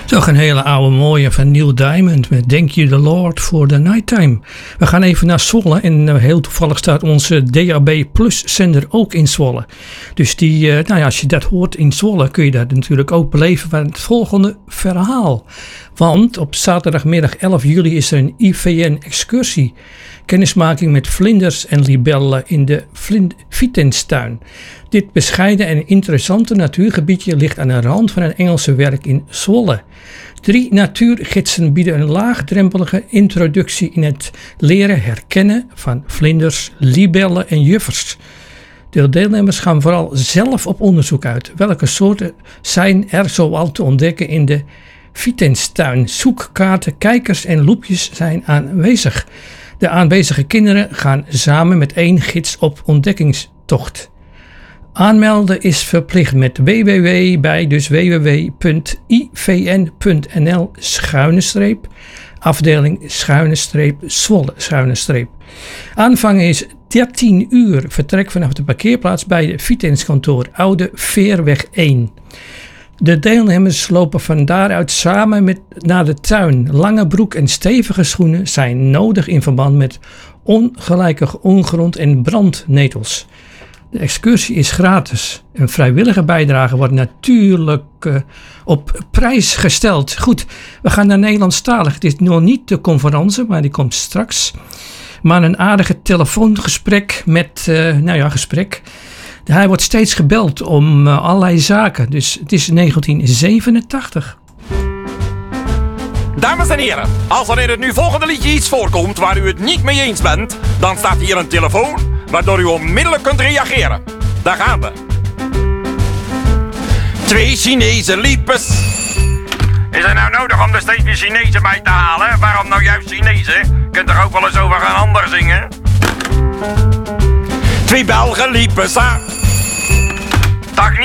Toch een hele oude mooie van Neil Diamond met Thank You the Lord for the Nighttime. We gaan even naar Zwolle en heel toevallig staat onze DAB Plus zender ook in Zwolle. Dus als je dat hoort in Zwolle kun je dat natuurlijk ook beleven van het volgende verhaal. Want op zaterdagmiddag 11 juli is er een IVN-excursie. Kennismaking met vlinders en libellen in de Vietenstuin. Dit bescheiden en interessante natuurgebiedje ligt aan de rand van een Engelse werk in Zwolle. 3 natuurgidsen bieden een laagdrempelige introductie in het leren herkennen van vlinders, libellen en juffers. De deelnemers gaan vooral zelf op onderzoek uit. Welke soorten zijn er zoal te ontdekken in de Vietenstuin? Zoekkaarten, kijkers en loepjes zijn aanwezig. De aanwezige kinderen gaan samen met 1 gids op ontdekkingstocht. Aanmelden is verplicht met www.ivn.nl/ afdeling /Zwolle /. Aanvang is 13 uur. Vertrek vanaf de parkeerplaats bij de Vietenskantoor Oude Veerweg 1. De deelnemers lopen van daaruit samen naar de tuin. Lange broek en stevige schoenen zijn nodig in verband met ongelijke ongrond en brandnetels. De excursie is gratis. Een vrijwillige bijdrage wordt natuurlijk op prijs gesteld. Goed, we gaan naar Nederlandstalig. Het is nog niet de conferentie, maar die komt straks. Maar een aardige telefoongesprek gesprek. Hij wordt steeds gebeld om allerlei zaken. Dus het is 1987. Dames en heren, als er in het nu volgende liedje iets voorkomt waar u het niet mee eens bent, dan staat hier een telefoon waardoor u onmiddellijk kunt reageren. Daar gaan we. 2 Chinezen liepen. Is het nou nodig om er steeds weer Chinezen bij te halen? Waarom nou juist Chinezen? Kunt er ook wel eens over een ander zingen? 2 Belgen liepen samen. Dag